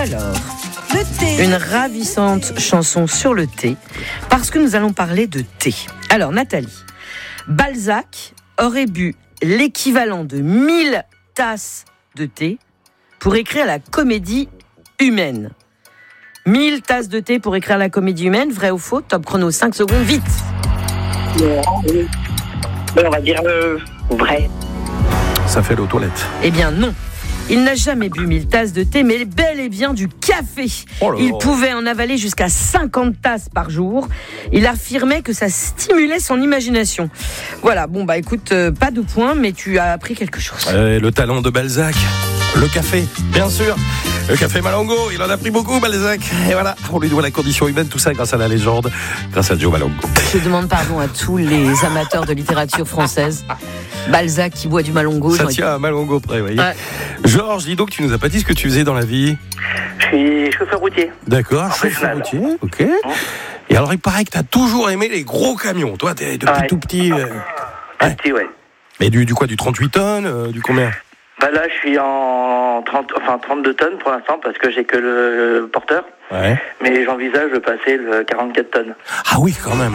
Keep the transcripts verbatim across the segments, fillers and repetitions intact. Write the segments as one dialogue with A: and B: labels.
A: Alors, le thé. Une ravissante chanson sur le thé, parce que nous allons parler de thé. Alors, Nathalie, Balzac aurait bu l'équivalent de mille tasses de thé pour écrire la comédie humaine. mille tasses de thé pour écrire la comédie humaine, vrai ou faux? Top chrono, cinq secondes, vite.
B: Oui. On va dire euh, vrai.
C: Ça fait l'eau toilette.
A: Eh bien non. Il n'a jamais bu mille tasses de thé, mais bel et bien du café. Oh Il pouvait en avaler jusqu'à cinquante tasses par jour. Il affirmait que ça stimulait son imagination. Voilà, bon bah écoute, euh, pas de points, mais tu as appris quelque chose.
C: Euh, le talent de Balzac, le café, bien sûr. Le café Malongo, il en a pris beaucoup, Balzac. Et voilà, on lui doit la condition humaine, tout ça grâce à la légende, grâce à Joe Malongo.
A: Je demande pardon à tous les amateurs de littérature française. Balzac qui boit du Malongo.
C: Ça tient à Malongo près, vous voyez.
A: Ouais.
C: Georges, dis donc, tu nous as pas dit ce que tu faisais dans la vie?
B: Je suis chauffeur routier.
C: D'accord, chauffeur routier, ok. Mmh. Et alors, il paraît que tu as toujours aimé les gros camions. Toi, t'es depuis ouais. tout petit. Euh...
B: Ouais. Petit, ouais.
C: Mais du, du quoi, du trente-huit tonnes, euh, du combien?
B: Bah là, je suis en trente, enfin trente-deux tonnes pour l'instant parce que j'ai que le porteur.
C: Ouais.
B: Mais j'envisage de passer le quarante-quatre tonnes.
C: Ah oui, quand même.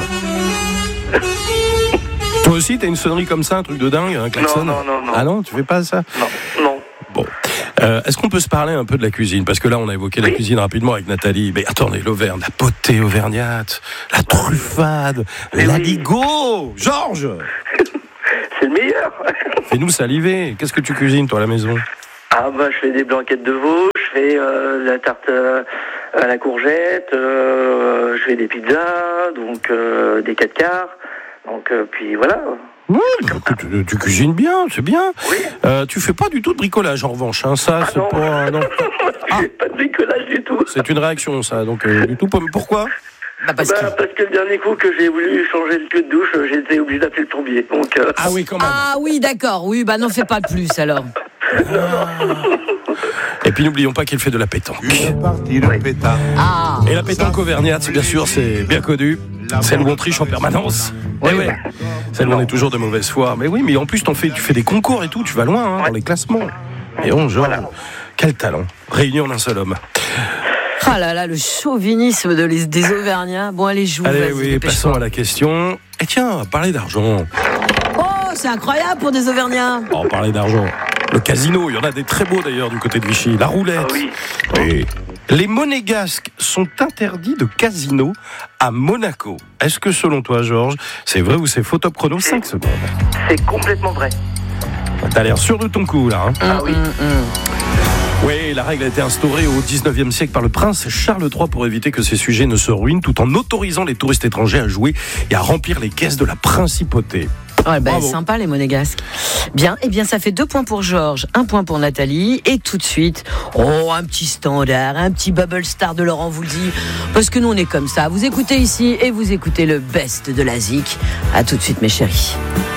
C: Toi aussi, t'as une sonnerie comme ça, un truc de dingue, un klaxon?
B: Non, non, non, non.
C: Ah non, tu fais pas ça?
B: Non, non.
C: Bon. Euh, est-ce qu'on peut se parler un peu de la cuisine? Parce que là, on a évoqué oui. la cuisine rapidement avec Nathalie. Mais attendez, l'Auvergne, la potée auvergnate, la truffade, l'aligot, oui. Georges.
B: C'est le meilleur.
C: Fais-nous saliver. Qu'est-ce que tu cuisines, toi, à la maison?
B: Ah bah, je fais des blanquettes de veau, je fais euh, la tarte euh, à la courgette, euh, je fais des pizzas, donc euh, des quatre quarts. Donc, euh, puis voilà.
C: Oui, bah, tu, tu cuisines bien, c'est bien.
B: Oui.
C: Euh, tu fais pas du tout de bricolage, en revanche. Hein. Ça,
B: ah
C: c'est
B: non.
C: pas... Non.
B: Je fais ah. pas de bricolage du tout.
C: C'est une réaction, ça. Donc, euh, du tout. Pourquoi?
A: Bah parce,
B: bah,
A: que...
B: parce que le dernier coup que j'ai voulu changer le queue de douche, j'ai été obligé d'appeler le plombier. Donc, euh...
C: Ah oui, quand même.
A: Ah oui, d'accord. Oui, bah n'en fais pas plus, alors.
C: Ah. Et puis n'oublions pas qu'il fait de la pétanque.
D: Une partie de pétanque.
A: Ah.
C: Et la pétanque auvergnate, bien sûr, c'est bien connu. Celle où on triche en permanence. Oui, oui. Celle où on est toujours de mauvaise foi. Mais oui, mais en plus, t'en fais, tu fais des concours et tout, tu vas loin hein, ouais. dans les classements. Et on, genre, voilà. Quel talent. Réunion d'un seul homme.
A: Ah là là, le chauvinisme de les, des Auvergnats. Bon, allez, joue.
C: Allez, oui, passons à la question. Et tiens, on va parler d'argent.
A: Oh, c'est incroyable pour des Auvergnats.
C: On va parler d'argent. Le casino, il y en a des très beaux d'ailleurs du côté de Vichy. La roulette.
B: Ah oui.
C: Et les monégasques sont interdits de casino à Monaco. Est-ce que selon toi, Georges, c'est vrai ou c'est faux? Top chrono, cinq secondes.
B: C'est complètement vrai.
C: T'as l'air sûr de ton coup, là. Hein
B: ah oui.
A: Mmh, mmh.
C: Oui, la règle a été instaurée au dix-neuvième siècle par le prince Charles trois pour éviter que ses sujets ne se ruinent, tout en autorisant les touristes étrangers à jouer et à remplir les caisses de la principauté.
A: Ouais, bah, sympa les monégasques. Bien, et eh bien ça fait deux points pour Georges, un point pour Nathalie, et tout de suite, oh un petit standard, un petit bubble star de Laurent Voulzy, parce que nous on est comme ça. Vous écoutez ici et vous écoutez le best de la zik. À tout de suite mes chéris.